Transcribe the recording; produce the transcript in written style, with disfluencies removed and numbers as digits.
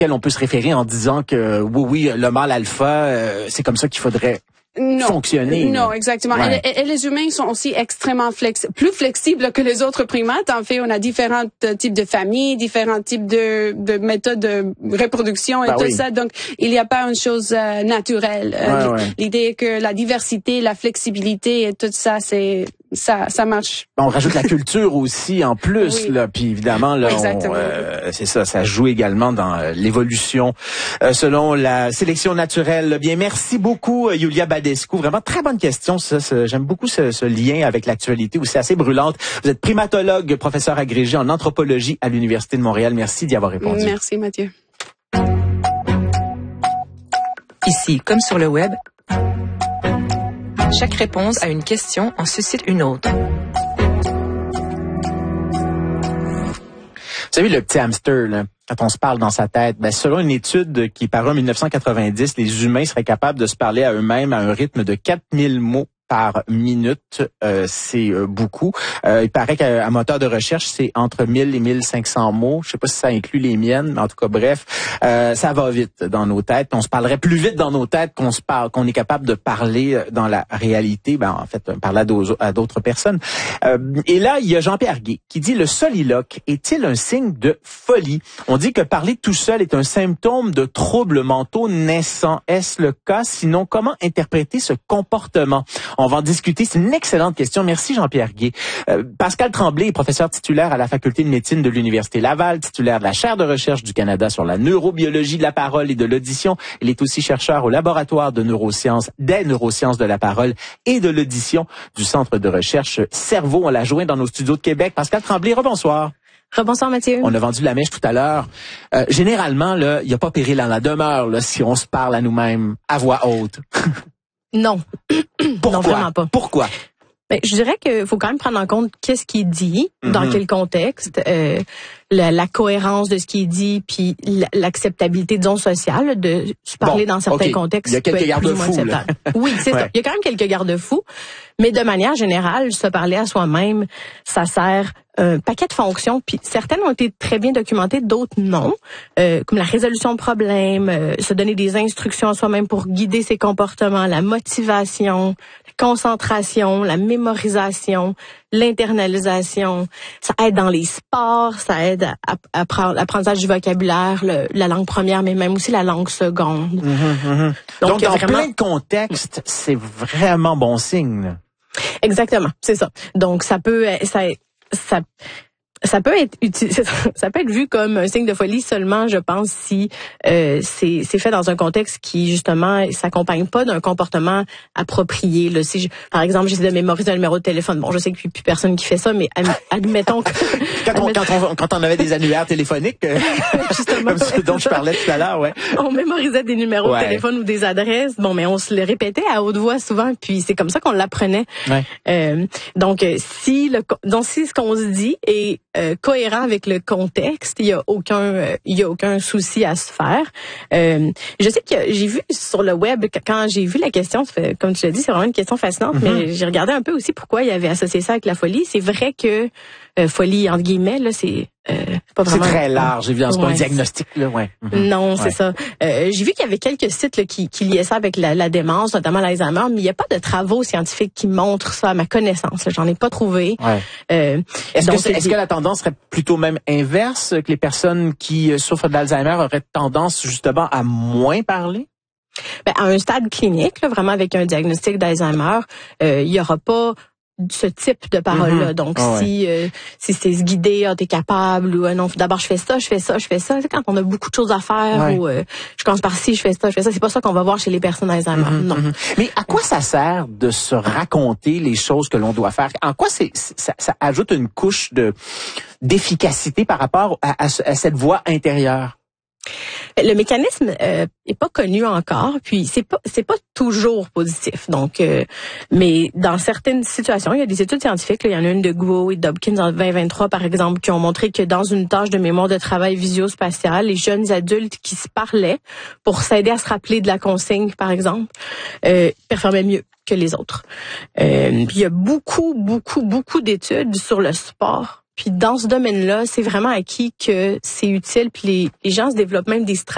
on peut se référer en disant que oui, le mâle alpha, c'est comme ça qu'il faudrait fonctionner. Non, exactement. Ouais. Et les humains sont aussi extrêmement plus flexibles que les autres primates. En fait, on a différents types de familles, différents types de méthodes de reproduction et tout ça. Donc, il n'y a pas une chose naturelle. L'idée est que la diversité, la flexibilité et tout ça, ça marche. On rajoute la culture aussi en plus, là, puis évidemment là, c'est ça joue également dans l'évolution selon la sélection naturelle. Bien, merci beaucoup Iulia Badescu, vraiment très bonne question. J'aime beaucoup ce lien avec l'actualité aussi assez brûlante. Vous êtes primatologue, professeur agrégé en anthropologie à l'Université de Montréal. Merci d'y avoir répondu. Merci Mathieu. Ici, comme sur le web, chaque réponse à une question en suscite une autre. Vous savez, le petit hamster, là, quand on se parle dans sa tête, selon une étude qui est parue en 1990, les humains seraient capables de se parler à eux-mêmes à un rythme de 4000 mots par minute. C'est beaucoup. Il paraît qu'un moteur de recherche, c'est entre 1000 et 1500 mots. Je sais pas si ça inclut les miennes, mais en tout cas, bref, ça va vite dans nos têtes. On se parlerait plus vite dans nos têtes qu'on est capable de parler dans la réalité. En fait, parler à d'autres personnes. Et là, il y a Jean-Pierre Gué qui dit: le soliloque est-il un signe de folie? On dit que parler tout seul est un symptôme de troubles mentaux naissants. Est-ce le cas? Sinon, comment interpréter ce comportement? On va en discuter. C'est une excellente question. Merci Jean-Pierre Gué. Pascal Tremblay est professeur titulaire à la Faculté de médecine de l'Université Laval, titulaire de la chaire de recherche du Canada sur la neurobiologie de la parole et de l'audition. Il est aussi chercheur au laboratoire de neurosciences, des neurosciences de la parole et de l'audition du Centre de recherche Cerveau. On l'a joint dans nos studios de Québec. Pascal Tremblay, rebonsoir. Rebonsoir Mathieu. On a vendu la mèche tout à l'heure. Généralement, là, il n'y a pas péril dans la demeure là, si on se parle à nous-mêmes à voix haute. Non. Pourquoi? Non, vraiment pas. Pourquoi? Je dirais qu'il faut quand même prendre en compte qu'est-ce qui est dit, dans quel contexte, la cohérence de ce qui est dit, puis l'acceptabilité, disons, sociale de se parler dans certains contextes. Il y a quelques garde-fous. Oui, c'est ça. Il y a quand même quelques garde-fous, mais de manière générale, se parler à soi-même, ça sert un paquet de fonctions, puis certaines ont été très bien documentées, d'autres non, comme la résolution de problèmes, se donner des instructions à soi-même pour guider ses comportements, la motivation, la concentration, la mémorisation, l'internalisation. Ça aide dans les sports, ça aide à l'apprentissage du vocabulaire, la langue première, mais même aussi la langue seconde. Donc dans plein de contextes, c'est vraiment bon signe. Là. Exactement, c'est ça. Donc ça peut être ça peut être vu comme un signe de folie seulement, je pense, si c'est fait dans un contexte qui justement s'accompagne pas d'un comportement approprié. Là, si par exemple j'essaie de mémoriser un numéro de téléphone, bon, je sais qu'il n'y a plus personne qui fait ça, mais admettons que quand on avait des annuaires téléphoniques, justement, comme ce dont je parlais tout à l'heure, ouais. On mémorisait des numéros de téléphone ou des adresses, bon, mais on se les répétait à haute voix souvent, puis c'est comme ça qu'on l'apprenait. Ouais. Donc si ce qu'on se dit est cohérent avec le contexte, il y a aucun souci à se faire. Je sais que j'ai vu sur le web, quand j'ai vu la question, comme tu l'as dit, c'est vraiment une question fascinante, mais j'ai regardé un peu aussi pourquoi il avait associé ça avec la folie. C'est vrai que folie entre guillemets là, c'est pas vraiment. C'est très large, évidemment, c'est pas un diagnostic là, Non, c'est ça. J'ai vu qu'il y avait quelques sites là, qui liaient ça avec la démence, notamment l'Alzheimer, mais il n'y a pas de travaux scientifiques qui montrent ça à ma connaissance. J'en ai pas trouvé. Est-ce que la tendance serait plutôt même inverse, que les personnes qui souffrent d'Alzheimer auraient tendance justement à moins parler? À un stade clinique, là, vraiment avec un diagnostic d'Alzheimer, il y aura pas ce type de parole-là. Donc, si c'est se guider, t'es capable, ou non, d'abord je fais ça. C'est quand on a beaucoup de choses à faire, ou je commence par ci, je fais ça. C'est pas ça qu'on va voir chez les personnes Alzheimer. Non. Mais à quoi ça sert de se raconter les choses que l'on doit faire? En quoi ça ajoute une couche d'efficacité par rapport à cette voix intérieure? Le mécanisme est pas connu encore, puis c'est pas toujours positif. Donc, mais dans certaines situations, il y a des études scientifiques. Là, il y en a une de Guo et Dobkins en 2023, par exemple, qui ont montré que dans une tâche de mémoire de travail visio-spatiale, les jeunes adultes qui se parlaient pour s'aider à se rappeler de la consigne, par exemple, performaient mieux que les autres. Puis il y a beaucoup d'études sur le sport. Puis dans ce domaine-là, c'est vraiment acquis que c'est utile. Puis les gens se développent même des stratégies